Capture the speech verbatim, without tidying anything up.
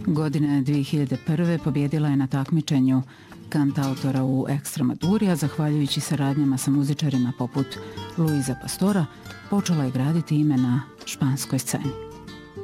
Godine dvije hiljade prve pobjedila je na takmičenju kantautora u Ekstremaduri, a zahvaljujući saradnjama sa muzičarima poput Luisa Pastora, počela je graditi ime na španskoj sceni.